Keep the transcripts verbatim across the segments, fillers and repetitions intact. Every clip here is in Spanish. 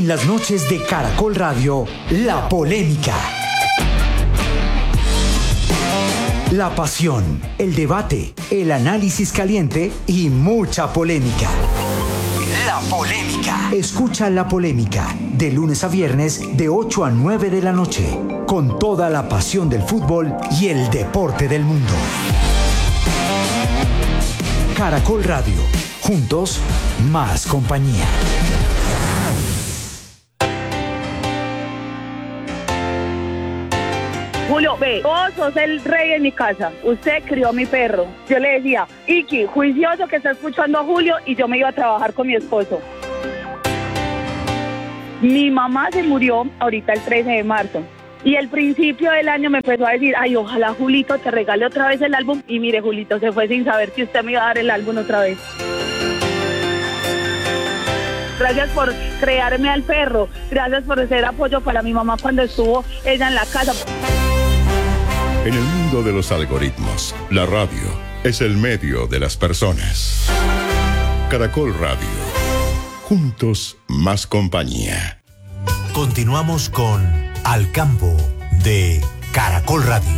En las noches de Caracol Radio, La Polémica. La pasión, el debate, el análisis caliente y mucha polémica. La Polémica. Escucha La Polémica de lunes a viernes de ocho a nueve de la noche, con toda la pasión del fútbol y el deporte del mundo. Caracol Radio. Juntos, más compañía. Julio, ve, vos sos el rey en mi casa. Usted crió a mi perro. Yo le decía, Iki, juicioso que está escuchando a Julio, y yo me iba a trabajar con mi esposo. Mi mamá se murió ahorita el trece de marzo. Y el principio del año me empezó a decir, ay, ojalá Julito te regale otra vez el álbum. Y mire, Julito se fue sin saber que usted me iba a dar el álbum otra vez. Gracias por crearme al perro. Gracias por ser apoyo para mi mamá cuando estuvo ella en la casa. En el mundo de los algoritmos, la radio es el medio de las personas. Caracol Radio. Juntos, más compañía. Continuamos con Al Campo de Caracol Radio.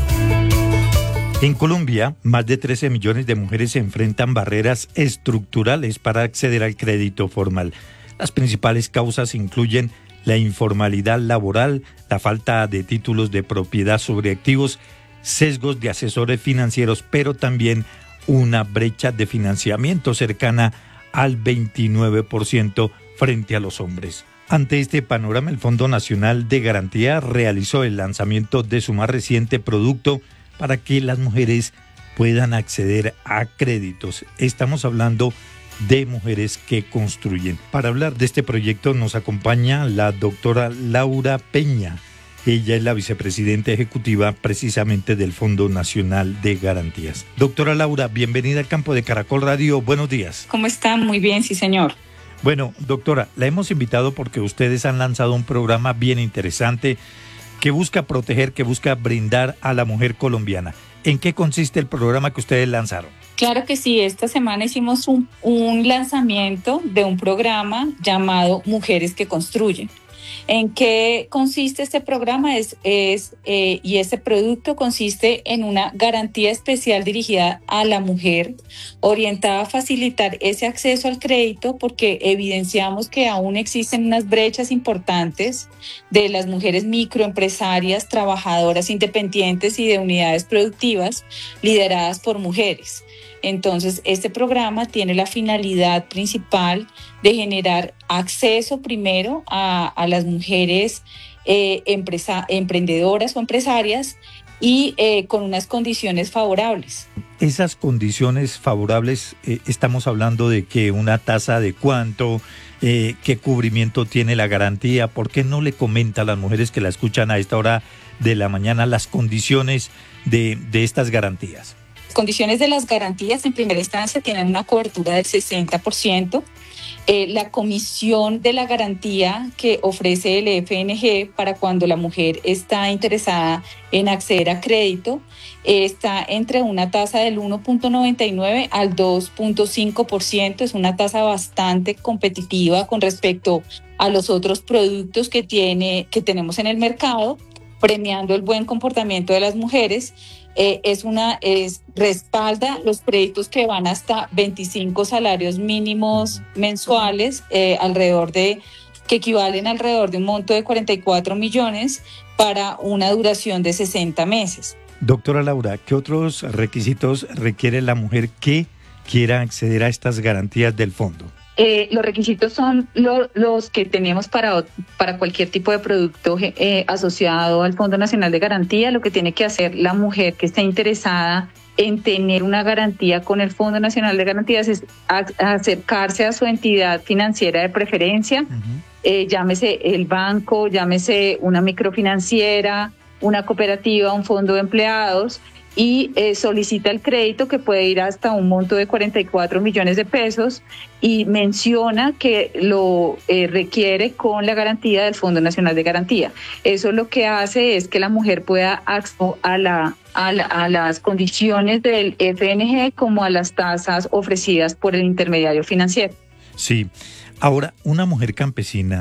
En Colombia, más de trece millones de mujeres enfrentan barreras estructurales para acceder al crédito formal. Las principales causas incluyen la informalidad laboral, la falta de títulos de propiedad sobre activos, sesgos de asesores financieros, pero también una brecha de financiamiento cercana al veintinueve por ciento frente a los hombres. Ante este panorama, el Fondo Nacional de Garantía realizó el lanzamiento de su más reciente producto para que las mujeres puedan acceder a créditos. Estamos hablando de Mujeres que Construyen. Para hablar de este proyecto nos acompaña la doctora Laura Peña. Ella es la vicepresidenta ejecutiva precisamente del Fondo Nacional de Garantías. Doctora Laura, bienvenida al campo de Caracol Radio. Buenos días. ¿Cómo están? Muy bien, sí, señor. Bueno, doctora, la hemos invitado porque ustedes han lanzado un programa bien interesante que busca proteger, que busca brindar a la mujer colombiana. ¿En qué consiste el programa que ustedes lanzaron? Claro que sí, esta semana hicimos un, un lanzamiento de un programa llamado Mujeres que Construyen. ¿En qué consiste este programa? Es, es, eh, y este producto consiste en una garantía especial dirigida a la mujer, orientada a facilitar ese acceso al crédito, porque evidenciamos que aún existen unas brechas importantes de las mujeres microempresarias, trabajadoras independientes y de unidades productivas lideradas por mujeres. Entonces, este programa tiene la finalidad principal de generar acceso primero a, a las mujeres eh, empresa, emprendedoras o empresarias y eh, con unas condiciones favorables. Esas condiciones favorables, eh, estamos hablando de que una tasa de cuánto, eh, qué cubrimiento tiene la garantía. ¿Por qué no le comenta a las mujeres que la escuchan a esta hora de la mañana las condiciones de, de estas garantías? Las condiciones de las garantías en primera instancia tienen una cobertura del sesenta por ciento. Eh, la comisión de la garantía que ofrece el F N G para cuando la mujer está interesada en acceder a crédito eh, está entre una tasa del uno punto noventa y nueve al dos punto cinco por ciento. Es una tasa bastante competitiva con respecto a los otros productos que, tiene, que tenemos en el mercado, premiando el buen comportamiento de las mujeres. Eh, es una es respalda los créditos que van hasta veinticinco salarios mínimos mensuales, eh, alrededor de que equivalen alrededor de un monto de cuarenta y cuatro millones para una duración de sesenta meses. Doctora Laura, ¿qué otros requisitos requiere la mujer que quiera acceder a estas garantías del fondo? Eh, los requisitos son lo, los que tenemos para, para cualquier tipo de producto eh, asociado al Fondo Nacional de Garantía. Lo que tiene que hacer la mujer que esté interesada en tener una garantía con el Fondo Nacional de Garantías es a, a acercarse a su entidad financiera de preferencia, uh-huh. eh, llámese el banco, llámese una microfinanciera, una cooperativa, un fondo de empleados, y eh, solicita el crédito que puede ir hasta un monto de cuarenta y cuatro millones de pesos y menciona que lo eh, requiere con la garantía del Fondo Nacional de Garantía. Eso lo que hace es que la mujer pueda acceder a, la, a, la, a las condiciones del F N G como a las tasas ofrecidas por el intermediario financiero. Sí. Ahora, una mujer campesina,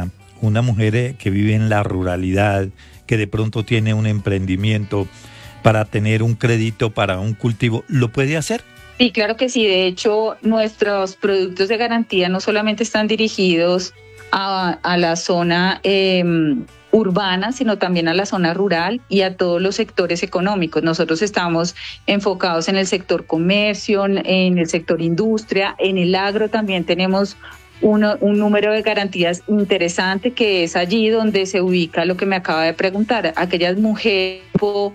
una mujer eh, que vive en la ruralidad, que de pronto tiene un emprendimiento para tener un crédito para un cultivo, ¿lo puede hacer? Sí, claro que sí. De hecho, nuestros productos de garantía no solamente están dirigidos a, a la zona eh, urbana, sino también a la zona rural y a todos los sectores económicos. Nosotros estamos enfocados en el sector comercio, en el sector industria, en el agro también tenemos uno, un número de garantías interesante, que es allí donde se ubica lo que me acaba de preguntar, aquellas mujeres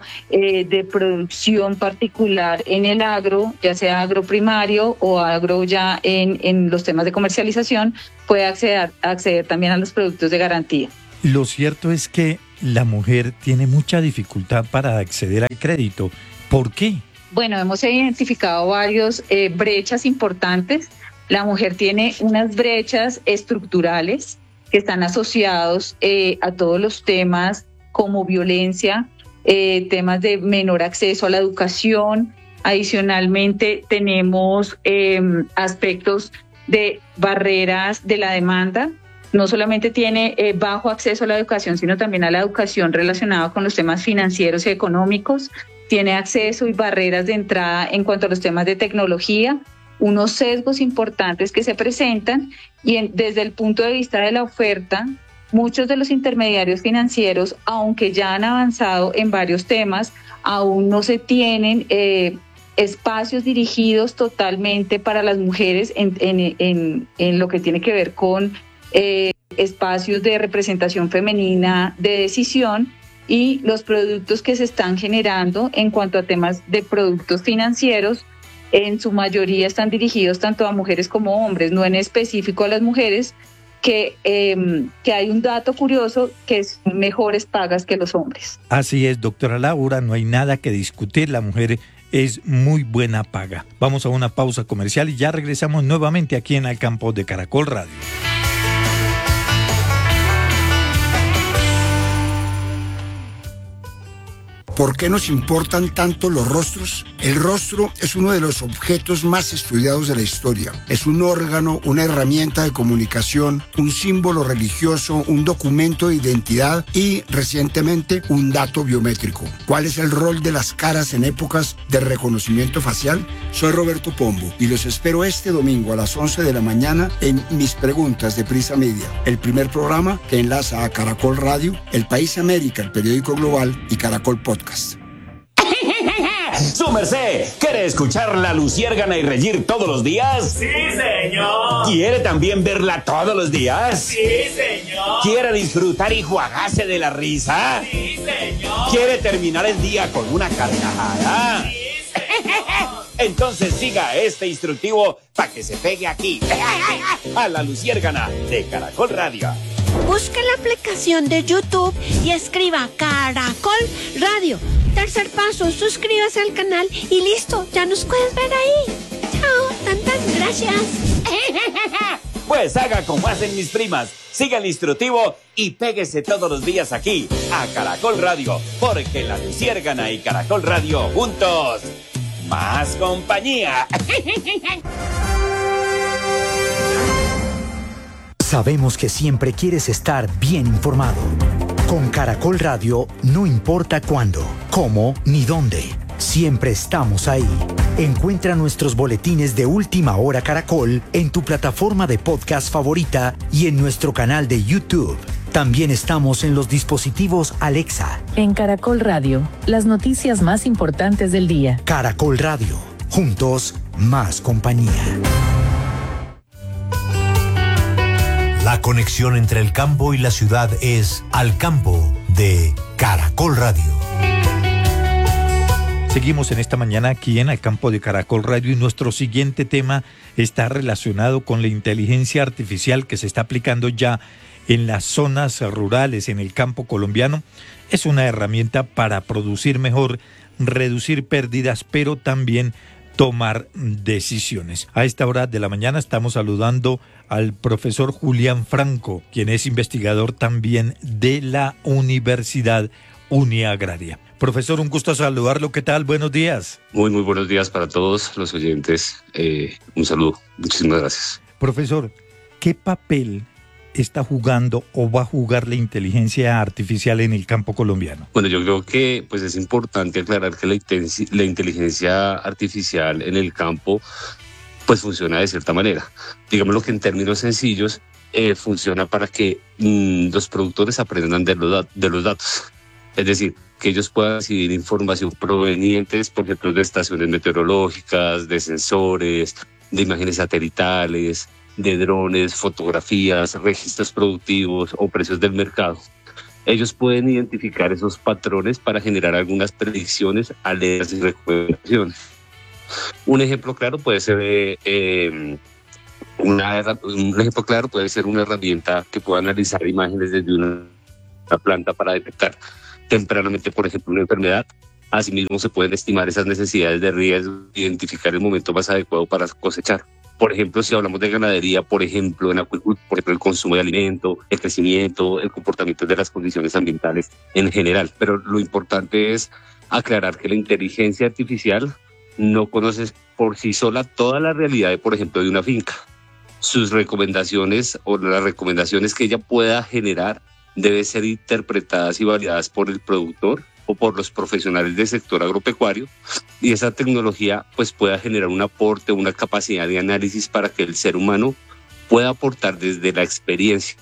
eh, de producción particular en el agro, ya sea agroprimario o agro ya en, en los temas de comercialización, puede acceder, acceder también a los productos de garantía. Lo cierto es que la mujer tiene mucha dificultad para acceder al crédito. ¿Por qué? Bueno, hemos identificado varias eh, brechas importantes. La mujer tiene unas brechas estructurales que están asociados eh, a todos los temas como violencia, eh, temas de menor acceso a la educación. Adicionalmente, tenemos eh, aspectos de barreras de la demanda. No solamente tiene eh, bajo acceso a la educación, sino también a la educación relacionada con los temas financieros y económicos. Tiene acceso y barreras de entrada en cuanto a los temas de tecnología, unos sesgos importantes que se presentan y en, desde el punto de vista de la oferta, muchos de los intermediarios financieros, aunque ya han avanzado en varios temas, aún no se tienen eh, espacios dirigidos totalmente para las mujeres en, en, en, en lo que tiene que ver con eh, espacios de representación femenina, de decisión, y los productos que se están generando en cuanto a temas de productos financieros en su mayoría están dirigidos tanto a mujeres como hombres, no en específico a las mujeres, que, eh, que hay un dato curioso que es mejores pagas que los hombres. Así es, doctora Laura, no hay nada que discutir, la mujer es muy buena paga. Vamos a una pausa comercial y ya regresamos nuevamente aquí en Al Campo de Caracol Radio. ¿Por qué nos importan tanto los rostros? El rostro es uno de los objetos más estudiados de la historia. Es un órgano, una herramienta de comunicación, un símbolo religioso, un documento de identidad y, recientemente, un dato biométrico. ¿Cuál es el rol de las caras en épocas de reconocimiento facial? Soy Roberto Pombo y los espero este domingo a las once de la mañana en Mis Preguntas de Prisa Media, el primer programa que enlaza a Caracol Radio, El País América, el periódico global, y Caracol Podcast. ¡Su merced! ¿Quiere escuchar La Luciérgana y reír todos los días? ¡Sí, señor! ¿Quiere también verla todos los días? ¡Sí, señor! ¿Quiere disfrutar y jugarse de la risa? ¡Sí, señor! ¿Quiere terminar el día con una carcajada? ¡Sí, señor! Entonces siga este instructivo para que se pegue aquí, a La Luciérgana de Caracol Radio. Busque la aplicación de YouTube y escriba Caracol Radio. Tercer paso, suscríbase al canal y listo, ya nos puedes ver ahí. Chao, tantas gracias. Pues haga como hacen mis primas, siga el instructivo y péguese todos los días aquí, a Caracol Radio, porque La Luciérgana y Caracol Radio juntos, más compañía. Sabemos que siempre quieres estar bien informado. Con Caracol Radio, no importa cuándo, cómo ni dónde, siempre estamos ahí. Encuentra nuestros boletines de Última Hora Caracol en tu plataforma de podcast favorita y en nuestro canal de YouTube. También estamos en los dispositivos Alexa. En Caracol Radio, las noticias más importantes del día. Caracol Radio, juntos, más compañía. La conexión entre el campo y la ciudad es Al Campo de Caracol Radio. Seguimos en esta mañana aquí en Al Campo de Caracol Radio y nuestro siguiente tema está relacionado con la inteligencia artificial que se está aplicando ya en las zonas rurales, en el campo colombiano. Es una herramienta para producir mejor, reducir pérdidas, pero también tomar decisiones. A esta hora de la mañana estamos saludando al profesor Julián Franco, quien es investigador también de la Universidad Uniagraria. Profesor, un gusto saludarlo. ¿Qué tal? Buenos días. Muy, muy buenos días para todos los oyentes. Eh, un saludo. Muchísimas gracias. Profesor, ¿qué papel está jugando o va a jugar la inteligencia artificial en el campo colombiano? Bueno, yo creo que pues es importante aclarar que la, intensi- la inteligencia artificial en el campo pues funciona de cierta manera. Digámoslo que en términos sencillos eh, funciona para que mmm, los productores aprendan de los, dat- de los datos. Es decir, que ellos puedan recibir información provenientes, por ejemplo, de estaciones meteorológicas, de sensores, de imágenes satelitales, de drones, fotografías, registros productivos o precios del mercado. Ellos pueden identificar esos patrones para generar algunas predicciones, alertas y recomendaciones. Un ejemplo claro puede ser eh, eh, una, un ejemplo claro puede ser una herramienta que pueda analizar imágenes desde una, una planta para detectar tempranamente, por ejemplo, una enfermedad. Asimismo, se pueden estimar esas necesidades de riesgo, identificar el momento más adecuado para cosechar. Por ejemplo, si hablamos de ganadería, por ejemplo, en acuicultura, por ejemplo, el consumo de alimento, el crecimiento, el comportamiento de las condiciones ambientales en general. Pero lo importante es aclarar que la inteligencia artificial no conoce por sí sola toda la realidad, de, por ejemplo, de una finca. Sus recomendaciones o las recomendaciones que ella pueda generar deben ser interpretadas y validadas por el productor o por los profesionales del sector agropecuario, y esa tecnología pues pueda generar un aporte, una capacidad de análisis para que el ser humano pueda aportar desde la experiencia,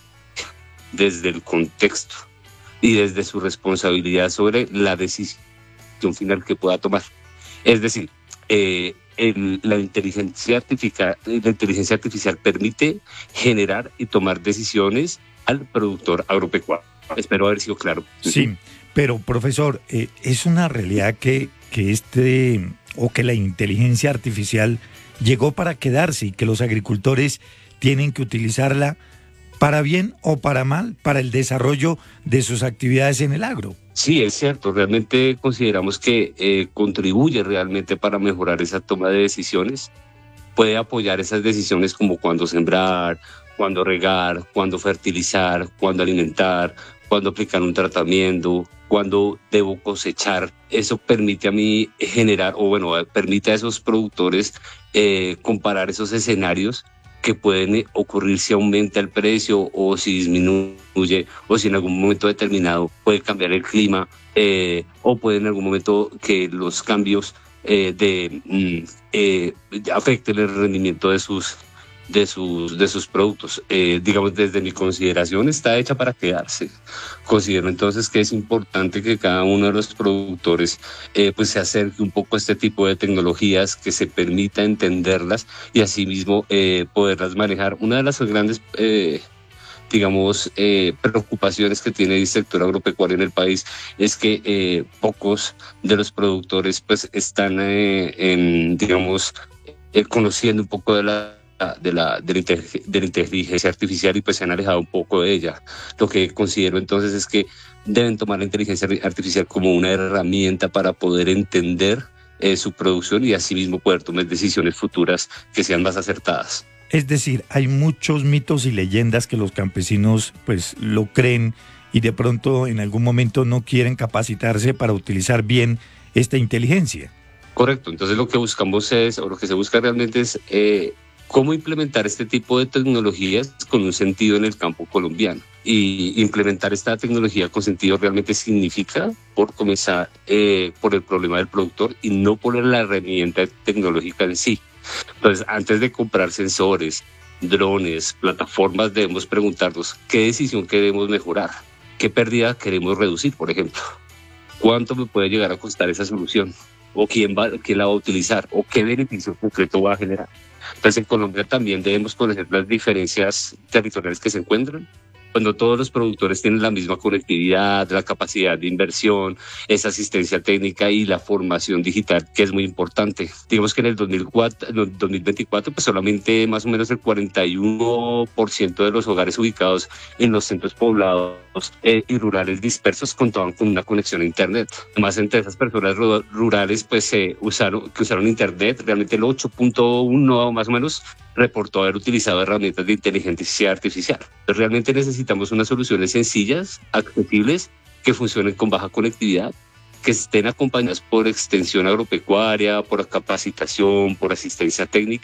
desde el contexto y desde su responsabilidad sobre la decisión final que pueda tomar. Es decir, eh, el, la, inteligencia artificial, la inteligencia artificial permite generar y tomar decisiones al productor agropecuario. Espero haber sido claro. Sí, pero profesor, eh, es una realidad que, que este o que la inteligencia artificial llegó para quedarse y que los agricultores tienen que utilizarla para bien o para mal para el desarrollo de sus actividades en el agro. Sí, es cierto. Realmente consideramos que eh, contribuye realmente para mejorar esa toma de decisiones. Puede apoyar esas decisiones como cuándo sembrar, cuándo regar, cuándo fertilizar, cuándo alimentar, cuándo aplicar un tratamiento, cuándo debo cosechar. Eso permite a mí generar, o bueno, permite a esos productores eh, comparar esos escenarios que pueden ocurrir si aumenta el precio o si disminuye, o si en algún momento determinado puede cambiar el clima, eh, o puede en algún momento que los cambios eh, de, mm, eh, afecten el rendimiento de sus de sus, de sus productos. Eh, digamos, desde mi consideración está hecha para quedarse. Considero entonces que es importante que cada uno de los productores eh, pues se acerque un poco a este tipo de tecnologías, que se permita entenderlas y asimismo eh, poderlas manejar. Una de las grandes eh, digamos, eh, preocupaciones que tiene el sector agropecuario en el país es que eh, pocos de los productores pues están eh, en, digamos, eh, conociendo un poco de la De la, de, la de la inteligencia artificial y pues se han alejado un poco de ella. Lo que considero entonces es que deben tomar la inteligencia artificial como una herramienta para poder entender eh, su producción y asimismo poder tomar decisiones futuras que sean más acertadas. Es decir, hay muchos mitos y leyendas que los campesinos pues lo creen y de pronto en algún momento no quieren capacitarse para utilizar bien esta inteligencia. Correcto, entonces lo que buscamos es, o lo que se busca realmente es eh, cómo implementar este tipo de tecnologías con un sentido en el campo colombiano. Y implementar esta tecnología con sentido realmente significa por comenzar eh, por el problema del productor y no por la herramienta tecnológica en sí. Entonces, antes de comprar sensores, drones, plataformas, debemos preguntarnos qué decisión queremos mejorar, qué pérdida queremos reducir, por ejemplo. ¿Cuánto me puede llegar a costar esa solución? ¿O quién, va, quién la va a utilizar? ¿O qué beneficio concreto va a generar? Entonces, en Colombia también debemos conocer las diferencias territoriales que se encuentran. Cuando todos los productores tienen la misma conectividad, la capacidad de inversión, esa asistencia técnica y la formación digital, que es muy importante. Digamos que en el dos mil cuatro, dos mil veinticuatro, pues solamente más o menos el cuarenta y uno por ciento de los hogares ubicados en los centros poblados eh, y rurales dispersos contaban con una conexión a Internet. Además, entre esas personas rurales pues, eh, usaron, que usaron Internet, realmente el ocho punto uno más o menos reportó haber utilizado herramientas de inteligencia artificial. Entonces, realmente necesitamos unas soluciones sencillas, accesibles, que funcionen con baja conectividad, que estén acompañadas por extensión agropecuaria, por capacitación, por asistencia técnica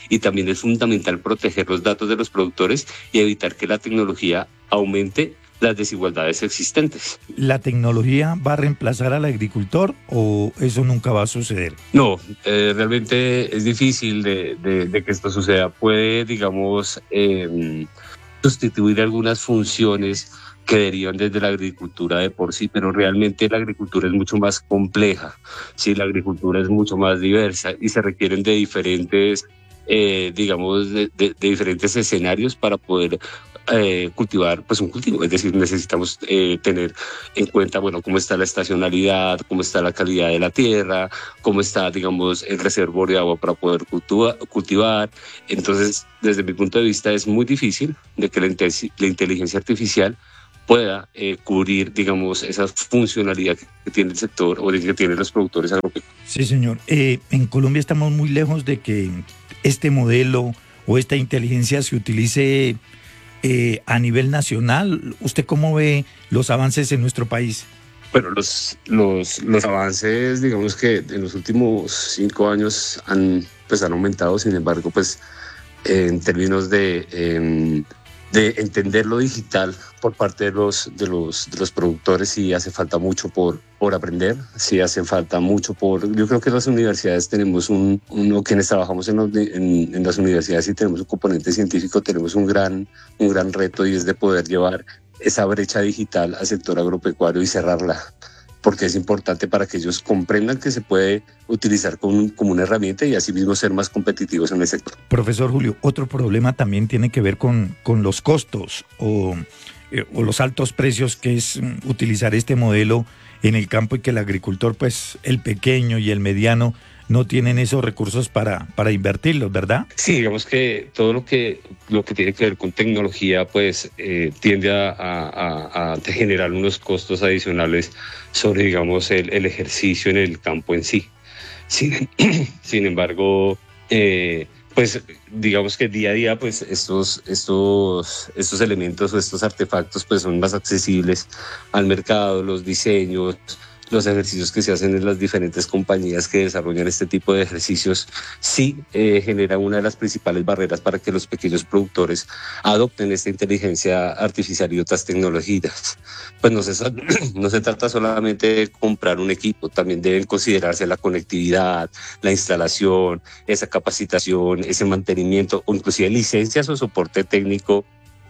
y también es fundamental proteger los datos de los productores y evitar que la tecnología aumente las desigualdades existentes. ¿La tecnología va a reemplazar al agricultor o eso nunca va a suceder? No, eh, realmente es difícil de, de, de que esto suceda. Puede, digamos, eh, sustituir algunas funciones que derivan desde la agricultura de por sí, pero realmente la agricultura es mucho más compleja, ¿sí? La agricultura es mucho más diversa y se requieren de diferentes, eh, digamos, de, de, de diferentes escenarios para poder eh, cultivar pues un cultivo. Es decir, necesitamos eh, tener en cuenta, bueno, cómo está la estacionalidad, cómo está la calidad de la tierra, cómo está, digamos, el reservorio de agua para poder cultiva, cultivar. Entonces, desde mi punto de vista, es muy difícil de que la, la inteligencia artificial pueda eh, cubrir, digamos, esa funcionalidad que tiene el sector o que tienen los productores agropecuarios. Sí, señor. Eh, en Colombia estamos muy lejos de que este modelo o esta inteligencia se utilice eh, a nivel nacional. ¿Usted cómo ve los avances en nuestro país? Bueno, los, los, los avances, digamos que en los últimos cinco años han, pues, han aumentado, sin embargo, pues eh, en términos de... Eh, de entender lo digital por parte de los, de los, de los productores, sí hace falta mucho por, por aprender, sí hace falta mucho por... Yo creo que en las universidades tenemos un... Uno, quienes trabajamos en, los, en, en las universidades y tenemos un componente científico, tenemos un gran, un gran reto y es de poder llevar esa brecha digital al sector agropecuario y cerrarla, porque es importante para que ellos comprendan que se puede utilizar como, como una herramienta y así mismo ser más competitivos en el sector. Profesor Julio, otro problema también tiene que ver con, con los costos o, eh, o los altos precios que es um, utilizar este modelo en el campo y que el agricultor, pues el pequeño y el mediano, no tienen esos recursos para, para invertirlos, ¿verdad? Sí, digamos que todo lo que, lo que tiene que ver con tecnología pues eh, tiende a, a, a generar unos costos adicionales sobre, digamos, el, el ejercicio en el campo en sí. Sin, sin embargo, eh, pues digamos que día a día pues estos, estos, estos elementos o estos artefactos pues son más accesibles al mercado, los diseños, los ejercicios que se hacen en las diferentes compañías que desarrollan este tipo de ejercicios, sí eh, genera una de las principales barreras para que los pequeños productores adopten esta inteligencia artificial y otras tecnologías. Pues no se, no se trata solamente de comprar un equipo, también deben considerarse la conectividad, la instalación, esa capacitación, ese mantenimiento, o inclusive licencias o soporte técnico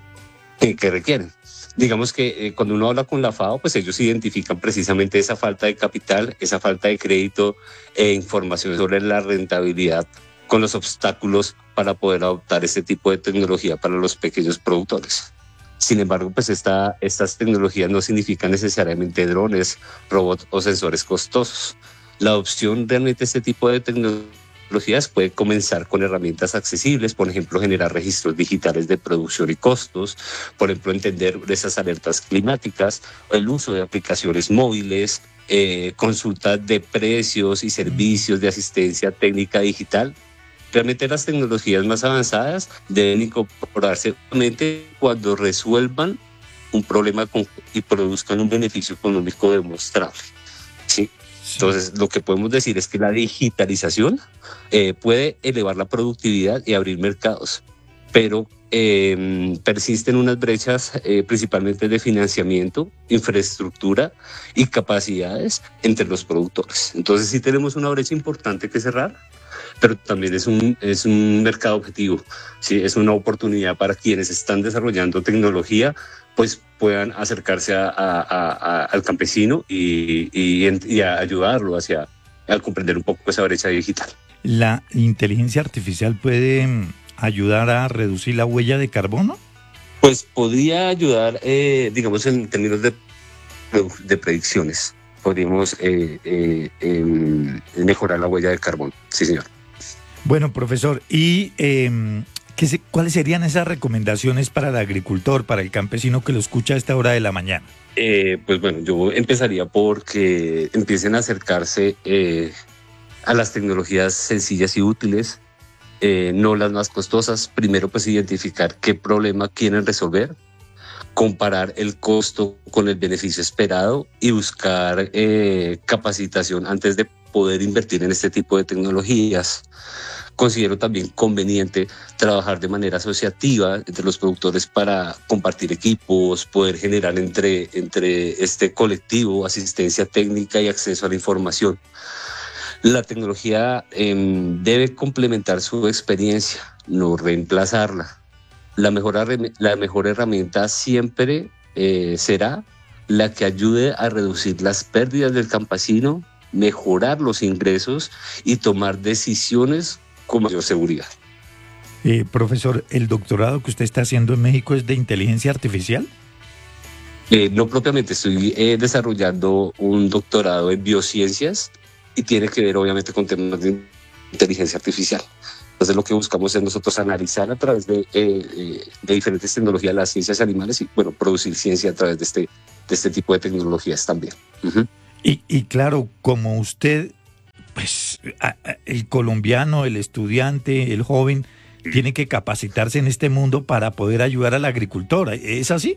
eh, que requieren. Digamos que eh, cuando uno habla con la FAO, pues ellos identifican precisamente esa falta de capital, esa falta de crédito e información sobre la rentabilidad con los obstáculos para poder adoptar este tipo de tecnología para los pequeños productores. Sin embargo, pues esta, estas tecnologías no significan necesariamente drones, robots o sensores costosos. La adopción realmente de este tipo de tecnologías puede comenzar con herramientas accesibles, por ejemplo, generar registros digitales de producción y costos, por ejemplo, entender esas alertas climáticas, el uso de aplicaciones móviles, eh, consultas de precios y servicios de asistencia técnica digital. Realmente las tecnologías más avanzadas deben incorporarse solamente cuando resuelvan un problema con, y produzcan un beneficio económico demostrable. ¿Sí? Entonces, lo que podemos decir es que la digitalización eh, puede elevar la productividad y abrir mercados, pero eh, persisten unas brechas eh, principalmente de financiamiento, infraestructura y capacidades entre los productores. Entonces, sí tenemos una brecha importante que cerrar, pero también es un, es un mercado objetivo, ¿sí? Es una oportunidad para quienes están desarrollando tecnología, pues puedan acercarse a, a, a, al campesino y, y, y a ayudarlo hacia a comprender un poco esa brecha digital. ¿La inteligencia artificial puede ayudar a reducir la huella de carbono? Pues podría ayudar, eh, digamos, en términos de, de predicciones. Podríamos eh, eh, eh, mejorar la huella de carbono, sí, señor. Bueno, profesor, ¿y eh, ¿qué se, cuáles serían esas recomendaciones para el agricultor, para el campesino que lo escucha a esta hora de la mañana? Eh, pues bueno, yo empezaría por que empiecen a acercarse eh, a las tecnologías sencillas y útiles, eh, no las más costosas. Primero, pues identificar qué problema quieren resolver, comparar el costo con el beneficio esperado y buscar eh, capacitación antes de poder invertir en este tipo de tecnologías. Considero también conveniente trabajar de manera asociativa entre los productores para compartir equipos, poder generar entre, entre este colectivo asistencia técnica y acceso a la información. La tecnología eh, debe complementar su experiencia, no reemplazarla. La mejor, la mejor herramienta siempre eh, será la que ayude a reducir las pérdidas del campesino, mejorar los ingresos y tomar decisiones con mayor seguridad. Eh, profesor, ¿el doctorado que usted está haciendo en México es de inteligencia artificial? Eh, no propiamente, estoy eh, desarrollando un doctorado en biociencias y tiene que ver obviamente con temas de inteligencia artificial. Entonces lo que buscamos es nosotros analizar a través de, eh, de diferentes tecnologías las ciencias animales y bueno, producir ciencia a través de este, de este tipo de tecnologías también. Uh-huh. y, y claro, como usted, pues a, a, el colombiano, el estudiante, el joven, tiene que capacitarse en este mundo para poder ayudar al agricultor. ¿Es así?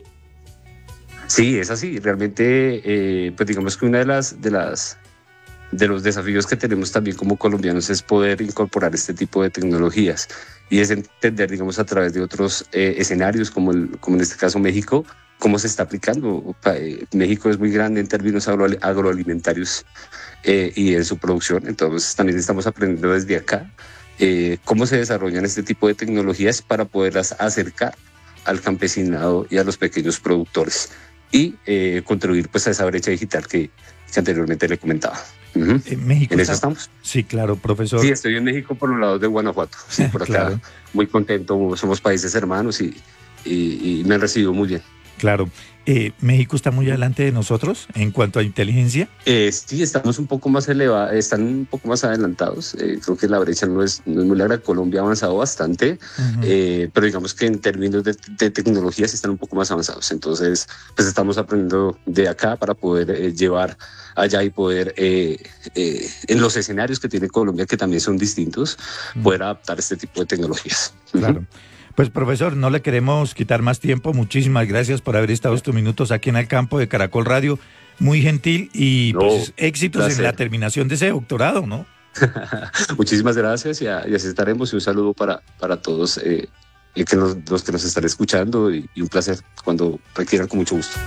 Sí, es así. Realmente, eh, pues digamos que una de las, de las de los desafíos que tenemos también como colombianos es poder incorporar este tipo de tecnologías y es entender, digamos, a través de otros eh, escenarios, como, el, como en este caso México, cómo se está aplicando. Eh, México es muy grande en términos agro, agroalimentarios eh, y en su producción, entonces también estamos aprendiendo desde acá eh, cómo se desarrollan este tipo de tecnologías para poderlas acercar al campesinado y a los pequeños productores y eh, contribuir pues a esa brecha digital que, que anteriormente le comentaba. Uh-huh. ¿En México ¿En está? eso estamos? Sí, claro, profesor. Sí, estoy en México por los lados de Guanajuato. Sí, por acá, claro. Muy contento, somos países hermanos y, y, y me han recibido muy bien. Claro. Eh, ¿México está muy adelante de nosotros en cuanto a inteligencia? Eh, sí, estamos un poco más elevados, están un poco más adelantados. Eh, creo que la brecha no es, no es muy larga. Colombia ha avanzado bastante, uh-huh. eh, pero digamos que en términos de, de tecnologías están un poco más avanzados. Entonces, pues estamos aprendiendo de acá para poder eh, llevar allá y poder, eh, eh, en los escenarios que tiene Colombia, que también son distintos, uh-huh. poder adaptar este tipo de tecnologías. Claro. Uh-huh. Pues profesor, no le queremos quitar más tiempo. Muchísimas gracias por haber estado estos minutos aquí en el campo de Caracol Radio. Muy gentil y no, pues éxitos placer. En la terminación de ese doctorado, ¿no? Muchísimas gracias y, a, y así estaremos. Y un saludo para, para todos eh, que nos, los que nos están escuchando y, y un placer cuando requieran, con mucho gusto.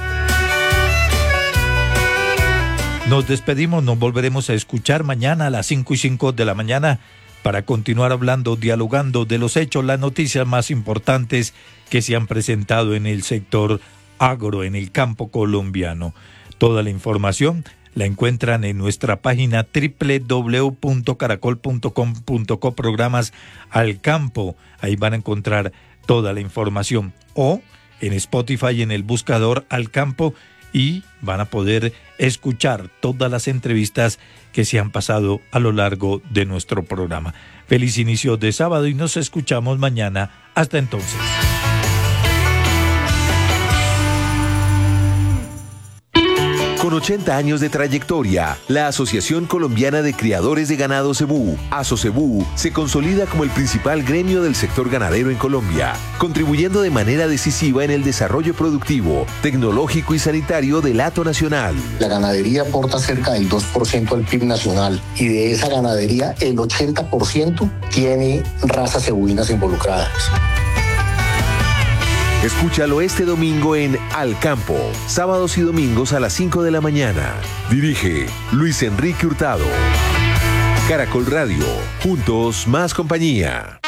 Nos despedimos, nos volveremos a escuchar mañana a las cinco y cinco de la mañana para continuar hablando, dialogando de los hechos, las noticias más importantes que se han presentado en el sector agro, en el campo colombiano. Toda la información la encuentran en nuestra página doble u doble u doble u punto caracol punto com punto co, programas al campo. Ahí van a encontrar toda la información. O en Spotify, en el buscador al campo, y van a poder escuchar todas las entrevistas que se han pasado a lo largo de nuestro programa. Feliz inicio de sábado y nos escuchamos mañana. Hasta entonces. Con ochenta años de trayectoria, la Asociación Colombiana de Criadores de Ganado Cebú, ASOCEBU, se consolida como el principal gremio del sector ganadero en Colombia, contribuyendo de manera decisiva en el desarrollo productivo, tecnológico y sanitario del hato nacional. La ganadería aporta cerca del dos por ciento al P I B nacional y de esa ganadería el ochenta por ciento tiene razas cebuinas involucradas. Escúchalo este domingo en Al Campo, sábados y domingos a las cinco de la mañana. Dirige Luis Enrique Hurtado. Caracol Radio, juntos más compañía.